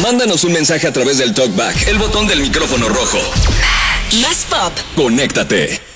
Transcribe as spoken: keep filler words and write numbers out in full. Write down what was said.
Mándanos un mensaje a través del TalkBack, el botón del micrófono rojo. Más pop. Conéctate.